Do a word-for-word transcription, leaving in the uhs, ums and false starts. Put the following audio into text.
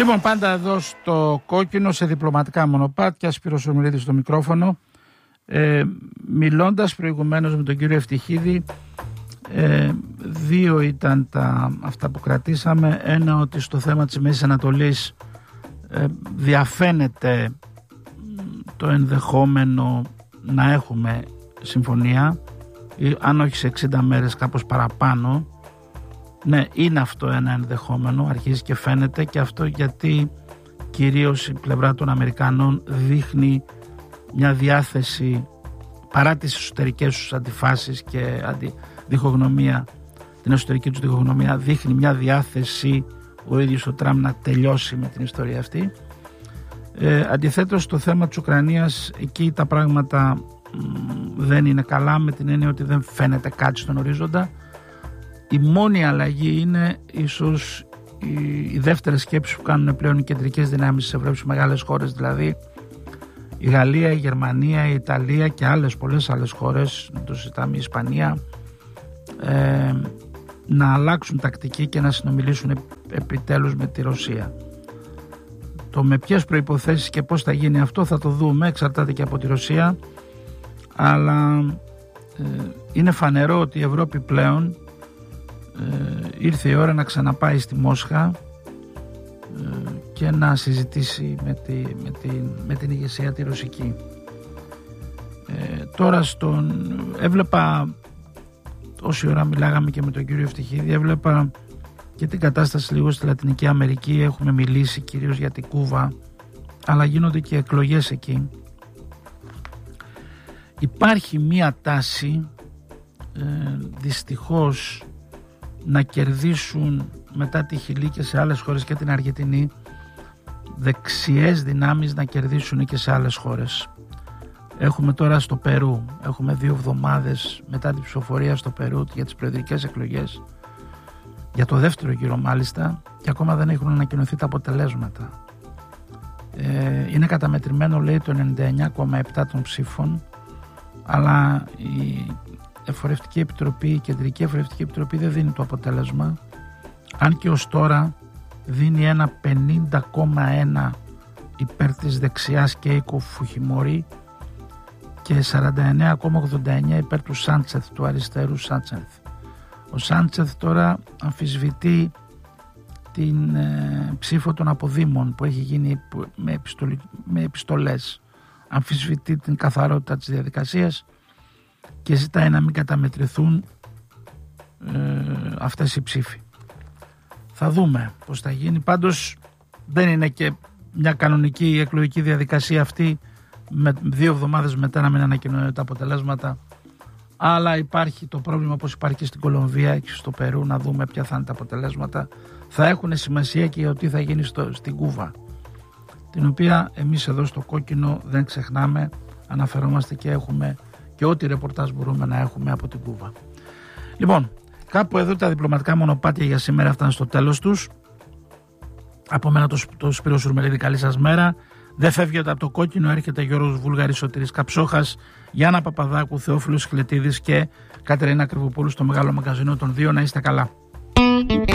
Λοιπόν, πάντα εδώ στο κόκκινο, σε διπλωματικά μονοπάτια, Σπύρος Ορμηλίδης στο μικρόφωνο. Ε, μιλώντας προηγουμένως με τον κύριο Ευτυχίδη, ε, δύο ήταν τα, αυτά που κρατήσαμε. Ένα, ότι στο θέμα της Μέσης Ανατολής ε, διαφαίνεται το ενδεχόμενο να έχουμε συμφωνία, ή, αν όχι σε εξήντα μέρες, κάπως παραπάνω. Ναι, είναι αυτό ένα ενδεχόμενο, αρχίζει και φαίνεται, και αυτό γιατί κυρίως η πλευρά των Αμερικανών δείχνει μια διάθεση, παρά τις εσωτερικές τους αντιφάσεις και αντι, διχογνωμία, την εσωτερική τους διχογνωμία, δείχνει μια διάθεση ο ίδιος ο Τραμπ να τελειώσει με την ιστορία αυτή. Ε, αντιθέτως, στο θέμα της Ουκρανίας, εκεί τα πράγματα μ, δεν είναι καλά, με την έννοια ότι δεν φαίνεται κάτι στον ορίζοντα. Η μόνη αλλαγή είναι ίσως οι, οι δεύτερες σκέψεις που κάνουν πλέον οι κεντρικές δυνάμεις της Ευρώπης, μεγάλες χώρες δηλαδή, η Γαλλία, η Γερμανία, η Ιταλία και άλλες πολλές άλλες χώρες, το συζητάμε, η Ισπανία, ε, να αλλάξουν τακτική και να συνομιλήσουν επιτέλους με τη Ρωσία. Το με ποιες προϋποθέσεις και πώς θα γίνει αυτό θα το δούμε, εξαρτάται και από τη Ρωσία, αλλά ε, είναι φανερό ότι η Ευρώπη πλέον ε, ήρθε η ώρα να ξαναπάει στη Μόσχα ε, και να συζητήσει με, τη, με, την, με την ηγεσία τη ρωσική. Ε, τώρα στον, έβλεπα, όση ώρα μιλάγαμε και με τον κύριο Ευτυχίδη, έβλεπα και την κατάσταση λίγο στη Λατινική Αμερική. Έχουμε μιλήσει κυρίως για την Κούβα, αλλά γίνονται και εκλογές εκεί. Υπάρχει μία τάση ε, δυστυχώς να κερδίσουν μετά τη Χιλή και σε άλλες χώρες και την Αργεντινή, δεξιές δυνάμεις να κερδίσουν και σε άλλες χώρες. Έχουμε τώρα στο Περού, έχουμε δύο εβδομάδες μετά την ψηφοφορία στο Περού για τις προεδρικές εκλογές, για το δεύτερο γύρο μάλιστα, και ακόμα δεν έχουν ανακοινωθεί τα αποτελέσματα. Ε, είναι καταμετρημένο, λέει, το ενενήντα εννιά κόμμα επτά των ψήφων, αλλά η Εφορευτική Επιτροπή, η Κεντρική Εφορευτική Επιτροπή δεν δίνει το αποτέλεσμα, αν και ως τώρα δίνει ένα πενήντα κόμμα ένα υπέρ της δεξιάς Κέικο Φουχιμόρι και σαράντα εννέα κόμμα ογδόντα εννέα υπέρ του Σάντσεθ, του αριστερού Σάντσεθ. Ο Σάντσεθ τώρα αμφισβητεί την ε, ψήφο των αποδήμων που έχει γίνει με, επιστολ, με επιστολές. Αμφισβητεί την καθαρότητα της διαδικασίας και ζητάει να μην καταμετρηθούν ε, αυτές οι ψήφοι. Θα δούμε πώς θα γίνει. Πάντως δεν είναι και μια κανονική εκλογική διαδικασία αυτή, με δύο εβδομάδες μετά να μην ανακοινώνουν τα αποτελέσματα, αλλά υπάρχει το πρόβλημα, όπως υπάρχει και στην Κολομβία και στο Περού, να δούμε ποια θα είναι τα αποτελέσματα. Θα έχουν σημασία και ότι θα γίνει στο, στην Κούβα, την οποία εμείς εδώ στο κόκκινο δεν ξεχνάμε, αναφερόμαστε και έχουμε και ό,τι ρεπορτάζ μπορούμε να έχουμε από την Κούβα. Λοιπόν, κάπου εδώ τα διπλωματικά μονοπάτια για σήμερα φτάνουν στο τέλος τους. Από μένα το, το Σπύρο Ορμηλίδη, καλή σας μέρα. Δεν φεύγετε από το κόκκινο, έρχεται Γιώργος Βούλγαρης, Σωτήρης Καψόχας, Γιάννα Παπαδάκου, Θεόφιλος Χλετίδης και Κατερίνα Κρυβοπούλου στο Μεγάλο Μαγκαζίνο των δύο. Να είστε καλά.